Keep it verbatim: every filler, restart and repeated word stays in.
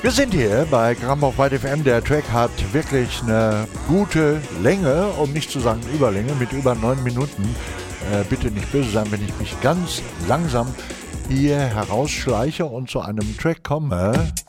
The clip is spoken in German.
Wir sind hier bei Gramm auf White F M. Der Track hat wirklich eine gute Länge, um nicht zu sagen Überlänge, mit über neun Minuten. Äh, bitte nicht böse sein, wenn ich mich ganz langsam hier herausschleiche und zu einem Track komme,